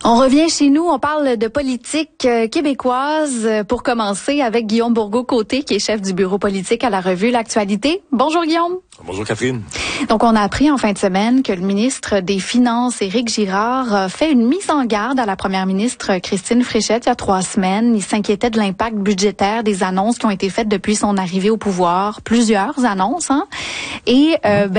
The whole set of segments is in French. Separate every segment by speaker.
Speaker 1: On revient chez nous, on parle de politique québécoise pour commencer avec Guillaume Bourgault-Côté qui est chef du bureau politique à la revue L'Actualité. Bonjour Guillaume.
Speaker 2: Bonjour Catherine.
Speaker 1: Donc on a appris en fin de semaine que le ministre des Finances, Éric Girard, a fait une mise en garde à la première ministre Christine Fréchette il y a 3 semaines. Il s'inquiétait de l'impact budgétaire des annonces qui ont été faites depuis son arrivée au pouvoir. Plusieurs annonces, hein. Et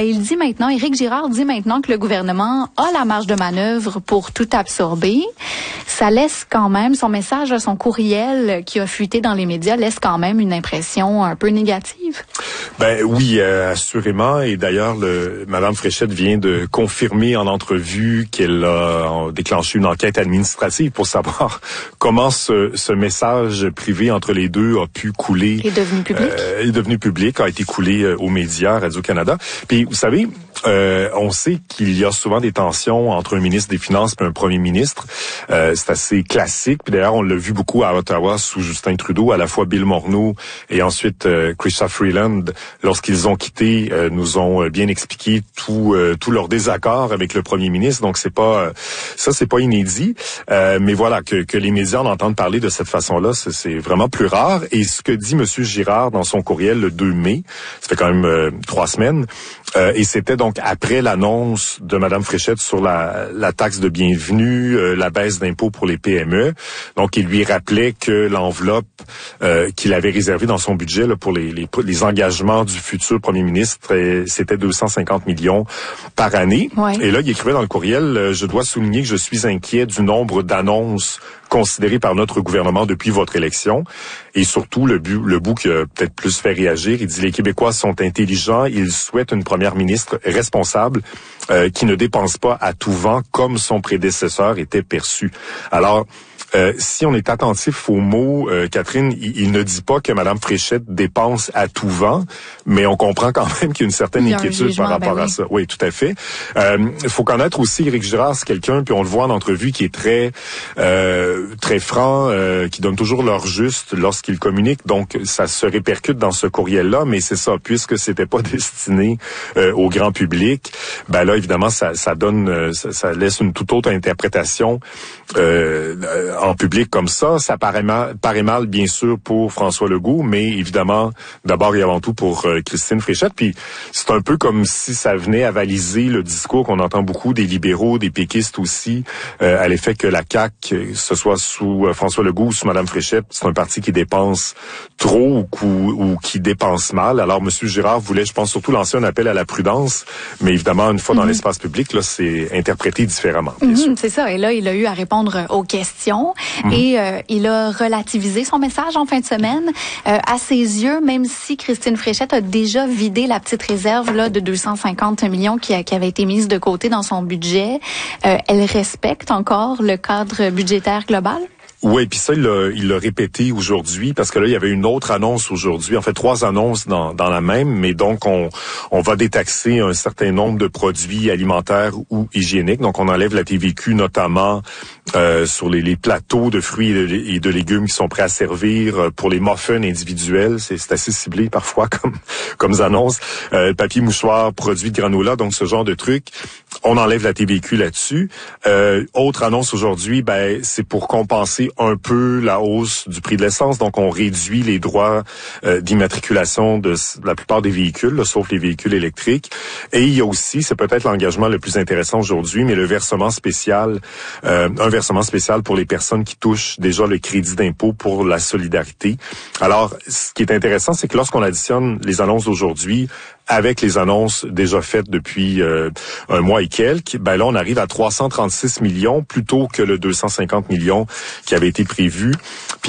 Speaker 1: Éric Girard dit maintenant que le gouvernement a la marge de manœuvre pour tout absorber. Ça laisse quand même, son message, son courriel qui a fuité dans les médias laisse quand même une impression un peu négative.
Speaker 2: Ben oui, assurément. Et d'ailleurs, Madame Fréchette vient de confirmer en entrevue qu'elle a déclenché une enquête administrative pour savoir comment ce message privé entre les deux a pu couler.
Speaker 1: Est devenu public.
Speaker 2: A été coulé aux médias, Radio-Canada. Puis, vous savez, on sait qu'il y a souvent des tensions entre un ministre des Finances et un premier ministre. C'est assez classique. Puis d'ailleurs, on l'a vu beaucoup à Ottawa sous Justin Trudeau, à la fois Bill Morneau et ensuite Chrystia Freeland, lorsqu'ils ont quitté, nous ont bien expliqué tout leur désaccord avec le premier ministre. Donc c'est pas inédit. Mais voilà, que les médias en entendent parler de cette façon-là, c'est vraiment plus rare. Et ce que dit Monsieur Girard dans son courriel le 2 mai, ça fait quand même 3 semaines, et c'était donc après l'annonce de Madame Fréchette sur la taxe de bienvenue, la baisse d'impôts pour les PME. Donc, il lui rappelait que l'enveloppe qu'il avait réservée dans son budget là, pour les engagements du futur premier ministre, c'était 250 millions par année.
Speaker 1: Ouais.
Speaker 2: Et là, il écrivait dans le courriel, je dois souligner que je suis inquiet du nombre d'annonces considéré par notre gouvernement depuis votre élection. Et surtout, le bout qui a peut-être plus fait réagir, il dit les Québécois sont intelligents, ils souhaitent une première ministre responsable qui ne dépense pas à tout vent comme son prédécesseur était perçu. Alors, si on est attentif aux mots, Catherine, il ne dit pas que Mme Fréchette dépense à tout vent, mais on comprend quand même qu'il y a une certaine inquiétude par rapport à ça. Oui, tout à fait. Il faut connaître aussi Éric Girard, c'est quelqu'un, puis on le voit en entrevue, qui est très franc, qui donne toujours l'heure juste lorsqu'il communique. Donc, ça se répercute dans ce courriel-là, mais c'est ça, puisque c'était pas destiné au grand public, ben là, évidemment, ça laisse une toute autre interprétation en public comme ça. Ça paraît mal, bien sûr, pour François Legault, mais évidemment, d'abord et avant tout pour Christine Fréchette. Puis c'est un peu comme si ça venait avaliser le discours qu'on entend beaucoup des libéraux, des péquistes aussi, à l'effet que la CAQ, ce soit sous François Legault ou sous Mme Fréchette, c'est un parti qui dépense trop ou qui dépense mal. Alors, M. Girard voulait, je pense, surtout lancer un appel à la prudence, mais évidemment, une fois dans l'espace public, là, c'est interprété différemment. Bien sûr.
Speaker 1: C'est ça. Et là, il a eu à répondre aux questions. Et il a relativisé son message en fin de semaine. À ses yeux, même si Christine Fréchette a déjà vidé la petite réserve là de 250 millions qui avait été mise de côté dans son budget, elle respecte encore le cadre budgétaire global?
Speaker 2: Oui, puis ça, il l'a répété aujourd'hui, parce que là, il y avait une autre annonce aujourd'hui, en fait 3 annonces dans la même, mais donc on va détaxer un certain nombre de produits alimentaires ou hygiéniques. Donc on enlève la TVQ notamment sur les plateaux de fruits et de légumes qui sont prêts à servir, pour les muffins individuels, c'est assez ciblé parfois comme annonce, papier mouchoir, produits de granola, donc ce genre de trucs. On enlève la TVQ là-dessus. Autre annonce aujourd'hui, c'est pour compenser un peu la hausse du prix de l'essence. Donc, on réduit les droits d'immatriculation de la plupart des véhicules, là, sauf les véhicules électriques. Et il y a aussi, c'est peut-être l'engagement le plus intéressant aujourd'hui, mais le versement spécial, un versement spécial pour les personnes qui touchent déjà le crédit d'impôt pour la solidarité. Alors, ce qui est intéressant, c'est que lorsqu'on additionne les annonces d'aujourd'hui avec les annonces déjà faites depuis 1 mois et quelques, là, on arrive à 336 millions plutôt que le 250 millions qui avait été prévu. Puis